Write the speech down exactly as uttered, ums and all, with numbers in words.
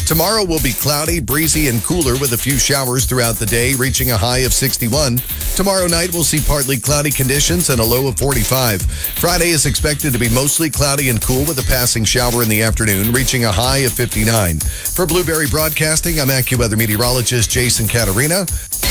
Tomorrow will be cloudy, breezy, and cooler with a few showers throughout the day, reaching a high of sixty-one. Tomorrow night, we'll see partly cloudy conditions and a low of forty-five. Friday is expected to be mostly cloudy and cool with a passing shower in the afternoon, reaching a high of fifty-nine. For Blueberry Broadcasting, I'm AccuWeather meteorologist Jason Catarina.